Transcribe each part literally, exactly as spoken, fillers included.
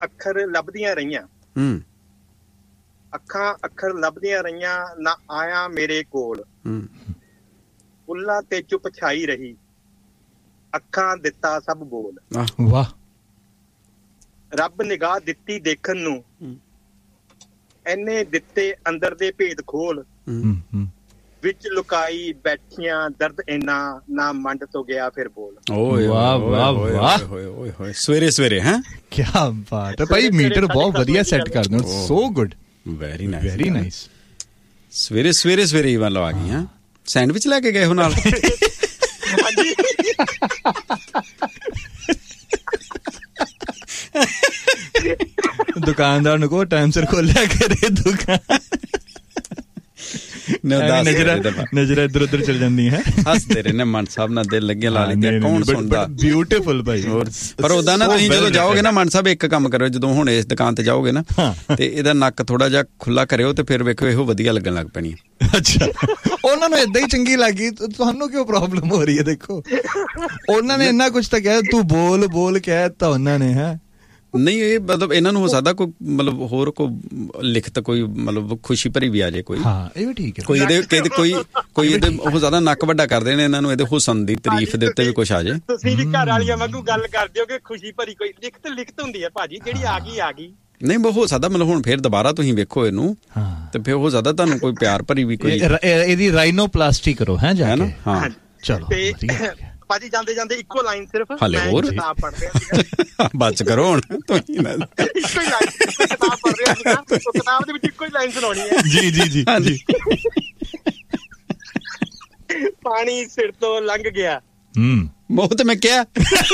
ਅੱਖਰ ਲੱਭਦੀਆਂ ਰਹੀਆਂ। ਹੂੰ ਅੱਖਾਂ ਅੱਖਰ ਲੱਭਦੀਆਂ ਰਹੀਆਂ, ਨਾ ਆਇਆ ਮੇਰੇ ਕੋਲ। ਹੂੰ ਫੁੱਲਾਂ ਤੇ ਚੁੱਪ ਛਾਈ ਰਹੀ, ਅੱਖਾਂ ਦਿੱਤਾ ਸਭ ਬੋਲ। ਵਾਹ। ਰੱਬ ਨਿਗਾਹ ਦਿੱਤੀ ਦੇਖਣ ਨੂੰ, ਐਨੇ ਦਿੱਤੇ ਅੰਦਰ ਦੇ ਭੇਦ ਖੋਲ। ਵਿੱਚ ਲੁਕਾਈ ਬੈਠੀਆਂ ਦਰਦ ਇੰਨਾ, ਨਾ ਮੰਡ ਤੋਂ ਗਿਆ ਫਿਰ ਬੋਲ। ਓਏ ਵਾਹ ਵਾਹ ਵਾਹ, ਓਏ ਓਏ ਹੋਏ, ਸਵੇਰੇ ਸਵੇਰੇ ਹੈ। ਕੀ ਬਾਤ ਹੈ ਭਾਈ, ਮੀਟਰ ਬਹੁਤ ਵਧੀਆ ਸੈੱਟ ਕਰਦੇ ਹੋ। So good, very nice very nice. ਸਵੇਰੇ ਸਵੇਰੇ ਸਵੇਰੇ ਹੀ ਮਤਲਬ ਆ ਗਈ। ਹਾਂ, ਸੈਂਡਵਿਚ ਲੈ ਕੇ ਗਏ ਹੋ ਨਾਲ? ਹਾਂਜੀ। ਦੁਕਾਨਦਾਰ ਨੂੰ ਕਹੋ ਟਾਈਮ ਸਿਰ ਖੋਲਿਆ ਕਰੇ ਦੁਕਾਨ। ਨਜ਼ਰਾਂ ਇੱਧਰ ਉੱਧਰ ਚਲ ਜਾਂਦੀਆਂ ਹੈ। ਹੱਸਦੇ ਰਹੇ ਨੇ ਮਨ ਸਾਹਿਬ ਨਾਲ, ਦਿਲ ਲੱਗੇ ਲਾ ਲੈਂਦੇ। ਕੌਣ ਸੁਣਦਾ? ਬਿਊਟੀਫੁਲ ਭਾਈ। ਪਰ ਉਦਾਂ ਨਾ ਤੁਸੀਂ ਜਦੋਂ ਜਾਓਗੇ ਨਾ ਮਨ ਸਾਹਿਬ, ਇੱਕ ਕੰਮ ਕਰਿਓ, ਜਦੋਂ ਹੁਣ ਇਸ ਦੁਕਾਨ ਤੇ ਜਾਓਗੇ ਨਾ ਤੇ ਇਹਦਾ ਨੱਕ ਥੋੜਾ ਜਿਹਾ ਖੁੱਲਾ ਕਰਿਓ ਤੇ ਫਿਰ ਵੇਖੋ ਇਹੋ ਵਧੀਆ ਲੱਗਣ ਲੱਗ ਪੈਣੀ। ਅੱਛਾ, ਉਹਨਾਂ ਨੂੰ ਏਦਾਂ ਹੀ ਚੰਗੀ ਲੱਗੀ, ਤੁਹਾਨੂੰ ਕਿਉਂ ਪ੍ਰੋਬਲਮ ਹੋ ਰਹੀ ਹੈ? ਦੇਖੋ ਉਹਨਾਂ ਨੇ ਇੰਨਾ ਕੁਛ ਤਾਂ ਕਿਹਾ, ਤੂੰ ਬੋਲ ਬੋਲ ਕਹਿ ਦਿੱਤਾ ਉਹਨਾਂ ਨੇ। ਹੈ ਨਹੀਂ, ਇਹ ਮਤਲਬ ਇਹਨਾਂ ਨੂੰ ਹੋ ਸਕਦਾ ਕੋਈ ਮਤਲਬ ਹੋਰ ਕੋਈ ਲਿਖਤ, ਕੋਈ ਮਤਲਬ ਖੁਸ਼ੀ ਭਰੀ ਵੀ ਆ ਜਾਏ ਕੋਈ। ਹਾਂ, ਇਹ ਵੀ ਠੀਕ ਹੈ। ਕੋਈ ਇਹਦੇ ਕੋਈ ਕੋਈ ਇਹਦੇ ਉਹ ਜ਼ਿਆਦਾ ਨੱਕ ਵੱਡਾ ਕਰਦੇ ਨੇ ਇਹਨਾਂ ਨੂੰ, ਇਹਦੇ ਹੁਸਨ ਦੀ ਤਾਰੀਫ ਦੇ ਉੱਤੇ ਵੀ ਕੁਛ ਆ ਜਾਏ। ਤੁਸੀਂ ਵੀ ਘਰ ਵਾਲੀਆਂ ਵਾਂਗੂ ਗੱਲ ਕਰਦੇ ਹੋ ਕਿ ਖੁਸ਼ੀ ਭਰੀ ਕੋਈ ਲਿਖਤ ਲਿਖਤ ਹੁੰਦੀ ਹੈ ਭਾਜੀ, ਜਿਹੜੀ ਆ ਗਈ ਆ ਗਈ। ਨਹੀਂ, ਹੋ ਸਕਦਾ ਮਤਲਬ ਹੁਣ ਫੇਰ ਦੁਬਾਰਾ ਤੁਸੀਂ ਵੇਖੋ ਇਹਨੂੰ ਤੇ ਫਿਰ ਹੋ ਸਕਦਾ ਤੁਹਾਨੂੰ ਕੋਈ ਪਿਆਰ ਭਰੀ ਵੀ ਕੋਈ ਇਹਦੀ ਰਾਈਨੋਪਲਾਸਟੀ ਕਰੋ ਹੈ ਜਾ ਕੇ। ਹਾਂ ਚਲੋ ਭਾਜੀ, ਜਾਂਦੇ ਜਾਂਦੇ ਇੱਕੋ ਲਾਈਨ ਸਿਰਫ ਹਲੇ ਹੋਰ ਕਿਤਾਬ ਪੜ੍ਹ ਰਿਹਾ ਬਚ ਕਰੋ ਹੁਣ ਤੁਸੀਂ। ਇੱਕੋ ਹੀ ਲਾਈਨ ਕਿਤਾਬ ਪੜ੍ਹ ਰਿਹਾ ਸੀਗਾ, ਉਹ ਕਿਤਾਬ ਦੇ ਵਿੱਚ ਇੱਕੋ ਹੀ ਲਾਈਨ ਸੁਣਾਉਣੀ ਹੈ। ਜੀ ਜੀ ਜੀ ਹਾਂਜੀ। ਪਾਣੀ ਸਿਰ ਤੋਂ ਲੰਘ ਗਿਆ। ਹੂੰ, ਬਹੁਤ ਤੇ ਮੈਂ ਕਿਹਾ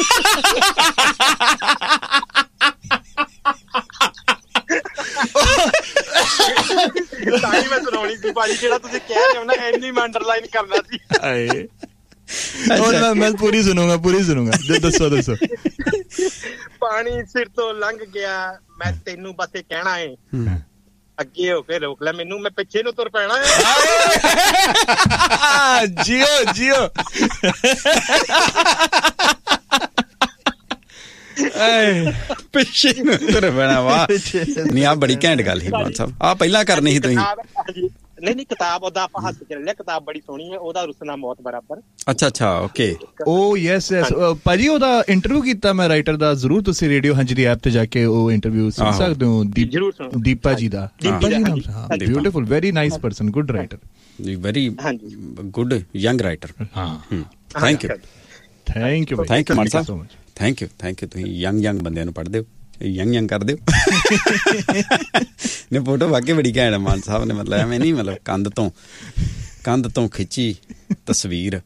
ਤਾਂ ਹੀ ਮੈਂ ਸੁਣਾਉਣੀ ਸੀ ਭਾਜੀ, ਜਿਹੜਾ ਤੁਸੀਂ ਕਹਿ ਰਹੇ ਹੋ ਨਾ, ਇੰਨੀ ਮੈਂ ਅੰਡਰਲਾਈਨ ਕਰਨਾ ਸੀ। ਆਏ ਮੈਂ ਮੈਂ ਪੂਰੀ ਸੁਣੂਗਾ ਪੂਰੀ ਸੁਣੂਗਾ ਦੱਸੋ ਦੱਸੋ। ਪਾਣੀ ਸਿਰ ਤੋਂ ਲੰਘ ਗਿਆ, ਮੈਂ ਤੈਨੂੰ ਬਸ ਇਹ ਕਹਿਣਾ ਏ, ਅੱਗੇ ਹੋ ਕੇ ਰੋਕ ਲੈ ਮੈਨੂੰ, ਮੈਂ ਪਿੱਛੇ ਨੂੰ ਤੁਰ ਪੈਣਾ ਏ। JIO JIO. ਪਿੱਛੇ ਨੂੰ ਤੁਰ ਪੈਣਾ। ਵਾਹ, ਨਹੀਂ ਆ ਬੜੀ ਘੈਂਟ ਗੱਲ ਸੀ ਮਾਨ ਸਾਹਿਬ, ਆ ਪਹਿਲਾਂ ਕਰਨੀ ਸੀ ਤੁਸੀਂ। ਨਹੀਂ ਨਹੀਂ, ਕਿਤਾਬ ਉਹਦਾ ਆਪਾਂ ਹੱਥ ਚ ਲੈ ਲਿਆ, ਕਿਤਾਬ ਬੜੀ ਸੋਹਣੀ ਹੈ, ਉਹਦਾ ਰੁਸਨਾ ਮੌਤ ਬਰਾਬਰ। ਅੱਛਾ ਅੱਛਾ, ਓਕੇ। ਓ ਯੈਸ ਯੈਸ ਭਾਜੀ, ਉਹਦਾ ਇੰਟਰਵਿਊ ਕੀਤਾ ਮੈਂ ਰਾਈਟਰ ਦਾ। ਜ਼ਰੂਰ ਤੁਸੀਂ ਰੇਡੀਓ ਹੰਜੀ ਦੀ ਐਪ ਤੇ ਜਾ ਕੇ ਉਹ ਇੰਟਰਵਿਊ ਸੁਣ ਸਕਦੇ ਹੋ। ਦੀਪਾ ਜੀ ਦਾ, ਦੀਪਾ ਜੀ ਨਾਮ। ਹਾਂ, beautiful, very nice person, good writer, very good young writer. ਹਾਂ, thank you thank you thank you Mann Sahib, thank you thank you. ਤੁਸੀਂ ਯੰਗ ਯੰਗ ਬੰਦਿਆਂ ਨੂੰ ਪੜ੍ਹਦੇ ਹੋ, ਯੰਗ ਯੰਗ ਕਰਦੇ ਹੋ ਨੇ। ਫੋਟੋ ਵਾਕਈ ਬੜੀ ਘੈਂਟ ਹੈ ਮਾਨ ਸਾਹਿਬ ਨੇ, ਮਤਲਬ ਐਵੇਂ ਨਹੀਂ ਮਤਲਬ ਕੰਧ ਤੋਂ ਕੰਧ ਤੋਂ ਖਿੱਚੀ ਤਸਵੀਰ,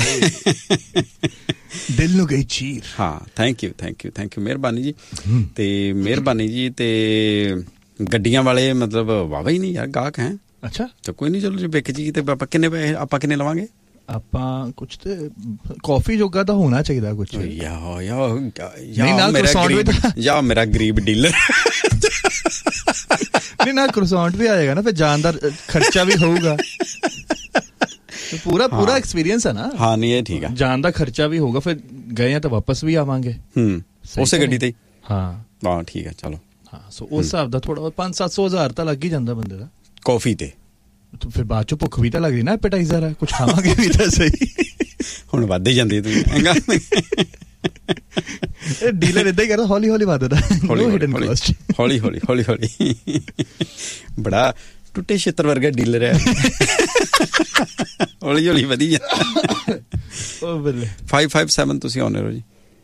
ਦਿਲ ਨੂੰ ਗਈ ਚੀਰ। ਹਾਂ, thank you thank you thank you, ਮਿਹਰਬਾਨੀ ਜੀ। ਤੇ ਮਿਹਰਬਾਨੀ ਜੀ। ਤੇ ਗੱਡੀਆਂ ਵਾਲੇ ਮਤਲਬ ਵਾਵਾ ਹੀ ਨਹੀਂ ਯਾਰ ਗਾਹਕ ਹੈ। ਅੱਛਾ, ਤਾਂ ਕੋਈ ਨਹੀਂ, ਚਲੋ ਜੀ ਵਿਕ ਜੀ। ਤੇ ਆਪਾਂ ਕਿੰਨੇ ਪੈਸੇ ਆਪਾਂ ਕਿੰਨੇ ਲਵਾਂਗੇ? ਆਪਾਂ ਕੁਛ ਤੇ ਕਾਫੀ ਜੋਗਾ ਤਾਂ ਹੋਣਾ ਚਾਹੀਦਾ ਕੁਛ। ਯਾ ਯਾ ਮੇਰਾ ਮੇਰਾ ਗਰੀਬ ਡੀਲਰ। ਨਹੀਂ ਨਾ, ਕਰੋਸਾਂਟ ਵੀ ਆਏਗਾ ਨਾ, ਫਿਰ ਜਾਣ ਦਾ ਖਰਚਾ ਵੀ ਹੋਊਗਾ। ਪੂਰਾ ਪੂਰਾ ਐਕਸਪੀਰੀਅੰਸ ਹੈ ਨਾ। ਹਾਂ, ਨਹੀਂ ਇਹ ਠੀਕ ਆ, ਜਾਣ ਦਾ ਖਰਚਾ ਵੀ ਹੋਊਗਾ, ਫਿਰ ਗਏ ਆ ਤਾਂ ਵਾਪਸ ਵੀ ਆਵਾਂਗੇ। ਹੂੰ, ਉਸੇ ਗੱਡੀ ਤੇ। ਹਾਂ ਹਾਂ, ਠੀਕ ਹੈ, ਚਲੋ। ਹਾਂ, ਸੋ ਉਸ ਹਿਸਾਬ ਦਾ ਥੋੜਾ ਪੰਜ ਸੱਤ ਸੌ ਹਜ਼ਾਰ ਤਾਂ ਲੱਗ ਹੀ ਜਾਂਦਾ ਬੰਦੇ ਦਾ ਕਾਫੀ ਤੇ। ਫਿਰ ਬਾਅਦ ਚੋਂ ਭੁੱਖ ਵੀ ਤਾਂ ਲੱਗਦੀ ਨਾ, ਐਪੇਟਾਈਜ਼ਰ ਆ, ਕੁਛ ਖਾਵਾਂਗੇ ਵੀ ਤਾਂ ਸਹੀ। ਹੁਣ ਵੱਧ ਹੀ ਜਾਂਦੀ ਤੁਸੀਂ। ਡੀਲਰ ਏਦਾਂ ਹੀ ਕਰਦਾ, ਹੌਲੀ ਹੌਲੀ ਵੱਧਦਾ, ਹੌਲੀ ਹੌਲੀ ਹੌਲੀ ਹੌਲੀ। ਬੜਾ ਟੁੱਟੇ ਛਿੱਤਰ ਵਰਗਾ ਡੀਲਰ ਹੈ, ਹੌਲੀ ਹੌਲੀ ਵਧੀ ਜਾਂਦਾ। ਫਾਈਵ ਫਾਈਵ ਸੈਵਨ ਤੁਸੀਂ ਆਉਂਦੇ ਹੋ ਜੀ।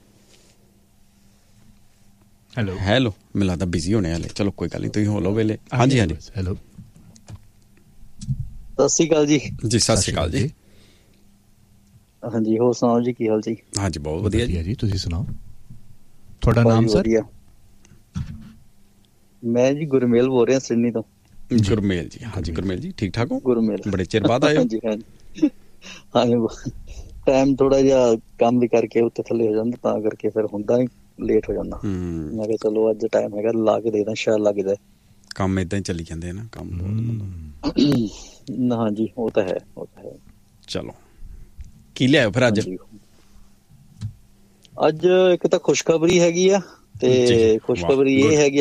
ਹੈਲੋ ਹੈਲੋ, ਮੈਨੂੰ ਲੱਗਦਾ ਬਿਜ਼ੀ ਹੋਣੇ ਵਾਲੇ। ਚਲੋ ਕੋਈ ਗੱਲ ਨਹੀਂ, ਤੁਸੀਂ ਹੋ ਲਓ ਵੇਲੇ। ਹਾਂਜੀ ਹਾਂਜੀ, ਹੈਲੋ, ਸਤਿ ਸ਼੍ਰੀ ਅਕਾਲ ਜੀ। ਜੀ ਸਤਿ ਸ਼੍ਰੀ ਅਕਾਲ ਜੀ। ਹਾਂਜੀ, ਹੋਰ ਸੁਣਾਓ ਜੀ, ਕੀ ਹਾਲ ਜੀ? ਹਾਂਜੀ, ਬਹੁਤ ਵਧੀਆ ਜੀ। ਤੁਸੀਂ ਸੁਣਾਓ, ਤੁਹਾਡਾ ਨਾਮ ਸਰ? ਮੈਂ ਜੀ ਗੁਰਮੇਲ ਬੋਲ ਰਿਹਾ ਸਿਡਨੀ ਤੋਂ। ਗੁਰਮੇਲ ਜੀ, ਹਾਂਜੀ ਗੁਰਮੇਲ ਜੀ, ਠੀਕ ਠਾਕ ਹੋ? ਗੁਰਮੇਲ, ਬੜੇ ਚਿਰ ਬਾਅਦ ਆਏ ਹੋ। ਹਾਂਜੀ ਹਾਂਜੀ ਹਾਂਜੀ, ਟਾਈਮ ਥੋੜਾ ਜਿਹਾ ਕੰਮ ਵੀ ਕਰਕੇ ਉੱਤੇ ਥੱਲੇ ਹੋ ਜਾਂਦਾ, ਤਾਂ ਕਰਕੇ ਫਿਰ ਹੁੰਦਾ ਲੇਟ ਹੋ ਜਾਂਦਾ। ਮੈਂ ਕਿਹਾ ਚਲੋ ਅੱਜ ਟਾਈਮ ਹੈਗਾ, ਲਾ ਕੇ ਦੇਖਦਾ, ਸ਼ਾਇਦ ਲੱਗ ਜਾਏ। ਕੰਮ ਏਦਾਂ ਹੀ ਚੱਲੀ ਜਾਂਦੇ ਨਾ ਕੰਮ। ਹਾਂਜੀ, ਉਹ ਤਾਂ ਹੈ, ਉਹ ਤਾਂ ਹੈ। ਚਲੋ, ਕੀ ਲਿਆਇਓ ਫਿਰ ਅੱਜ? ਅੱਜ ਇੱਕ ਤਾਂ ਖੁਸ਼ਖਬਰੀ ਹੈਗੀ ਆ, ਤੇ ਖੁਸ਼ਖਬਰੀ ਇਹ ਹੈਗੀ